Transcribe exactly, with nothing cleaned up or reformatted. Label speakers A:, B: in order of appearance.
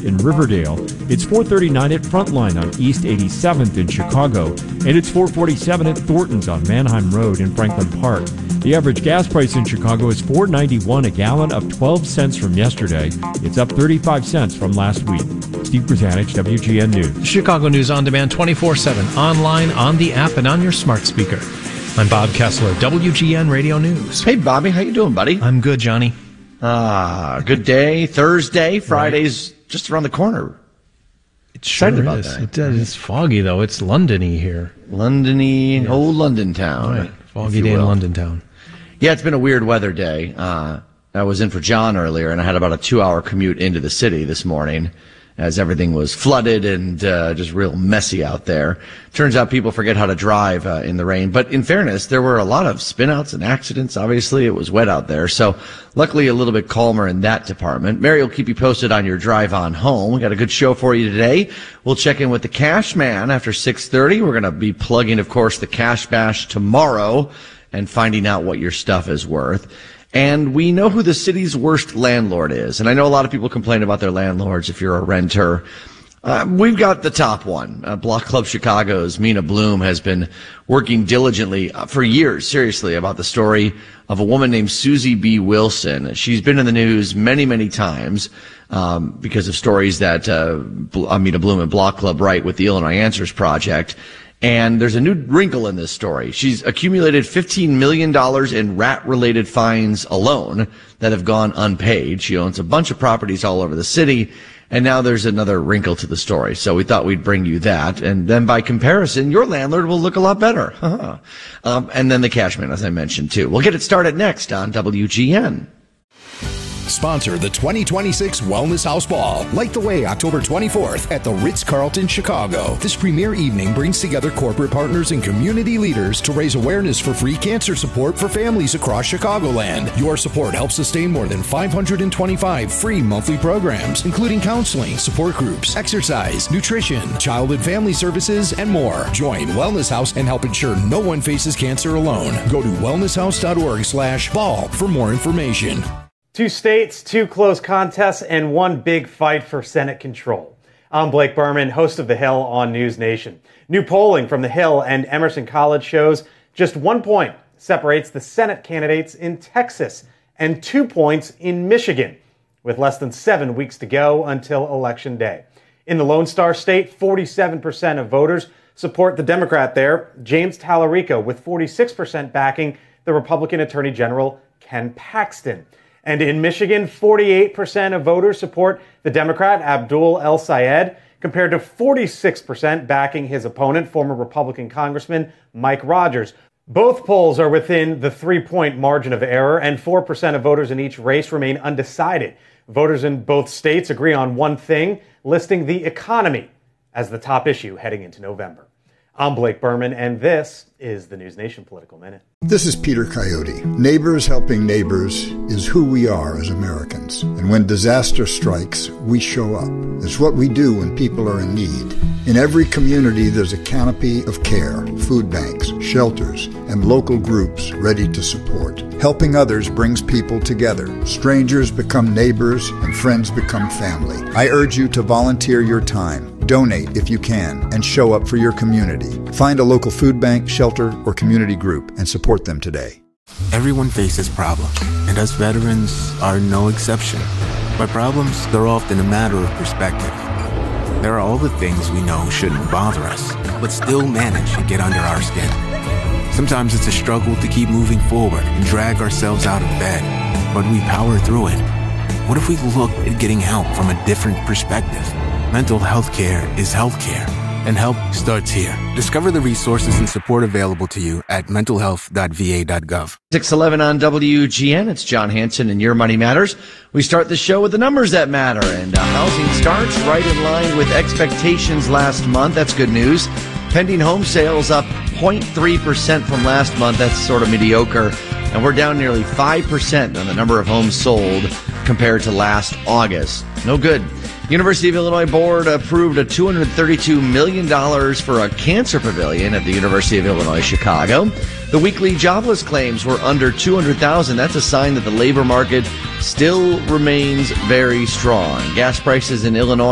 A: in Riverdale. It's four thirty-nine at Frontline on East eighty-seventh in Chicago. And it's four forty-seven at Thornton's on Manheim Road in Franklin Park. The average gas price in Chicago is four ninety-one a gallon, up twelve cents from yesterday. It's up thirty-five cents from last week. Steve Krasanich, W G N News.
B: Chicago News on demand twenty-four seven, online, on the app, and on your smart speaker. I'm Bob Kessler, W G N Radio News.
C: Hey, Bobby. How you doing, buddy?
B: I'm good, Johnny.
C: Ah, good day. Thursday. Friday's right. Just around the corner.
B: It sure
C: Excited about
B: is.
C: that.
B: It does. It's foggy, though. It's London-y here.
C: London-y, yes. Old London town.
B: Right. Foggy day in London town.
C: Yeah, it's been a weird weather day. Uh, I was in for John earlier, and I had about a two-hour commute into the city this morning as everything was flooded and uh, just real messy out there. Turns out people forget how to drive uh, in the rain. But in fairness, there were a lot of spin-outs and accidents. Obviously, it was wet out there. So luckily, a little bit calmer in that department. Mary will keep you posted on your drive on home. We got a good show for you today. We'll check in with the Cash Man after six thirty. We're going to be plugging, of course, the Cash Bash tomorrow and finding out what your stuff is worth. And we know who the city's worst landlord is. And I know a lot of people complain about their landlords if you're a renter. Uh, we've got the top one. Uh, Block Club Chicago's Mina Bloom has been working diligently uh, for years, seriously, about the story of a woman named Susie B. Wilson. She's been in the news many, many times um, because of stories that uh, Mina Bloom and Block Club write with the Illinois Answers Project. And there's a new wrinkle in this story. She's accumulated fifteen million dollars in rat-related fines alone that have gone unpaid. She owns a bunch of properties all over the city, and now there's another wrinkle to the story. So we thought we'd bring you that. And then by comparison, your landlord will look a lot better. um, and then the Cashman, as I mentioned, too. We'll get it started next on W G N.
D: Sponsor the twenty twenty-six Wellness House Ball. Light the way October twenty-fourth at the Ritz-Carlton, Chicago. This premier evening brings together corporate partners and community leaders to raise awareness for free cancer support for families across Chicagoland. Your support helps sustain more than five hundred twenty-five free monthly programs, including counseling, support groups, exercise, nutrition, child and family services, and more. Join Wellness House and help ensure no one faces cancer alone. Go to wellnesshouse.org slash ball for more information.
E: Two states, two close contests, and one big fight for Senate control. I'm Blake Berman, host of The Hill on News Nation. New polling from The Hill and Emerson College shows just one point separates the Senate candidates in Texas and two points in Michigan, with less than seven weeks to go until Election Day. In the Lone Star State, forty-seven percent of voters support the Democrat there, James Tallarico, with forty-six percent backing the Republican Attorney General Ken Paxton. And in Michigan, forty-eight percent of voters support the Democrat Abdul El-Sayed, compared to forty-six percent backing his opponent, former Republican Congressman Mike Rogers. Both polls are within the three-point margin of error, and four percent of voters in each race remain undecided. Voters in both states agree on one thing, listing the economy as the top issue heading into November. I'm Blake Berman, and this is the News Nation Political Minute.
F: This is Peter Coyote. Neighbors helping neighbors is who we are as Americans. And when disaster strikes, we show up. It's what we do when people are in need. In every community, there's a canopy of care, food banks, shelters, and local groups ready to support. Helping others brings people together. Strangers become neighbors, and friends become family. I urge you to volunteer your time. Donate if you can, and show up for your community. Find a local food bank, shelter, or community group and support them today.
G: Everyone faces problems, and us veterans are no exception. But problems, they're often a matter of perspective. There are all the things we know shouldn't bother us, but still manage to get under our skin. Sometimes it's a struggle to keep moving forward and drag ourselves out of bed, but we power through it. What if we looked at getting help from a different perspective? Mental health care is health care, and help starts here. Discover the resources and support available to you at mental health dot v a dot gov.
C: six eleven on W G N. It's John Hanson and Your Money Matters. We start the show with the numbers that matter, and uh, housing starts right in line with expectations last month. That's good news. Pending home sales up zero point three percent from last month. That's sort of mediocre. And we're down nearly five percent on the number of homes sold compared to last August. No good. University of Illinois Board approved a two hundred thirty-two million dollars for a cancer pavilion at the University of Illinois Chicago. The weekly jobless claims were under two hundred thousand. That's a sign that the labor market still remains very strong. Gas prices in Illinois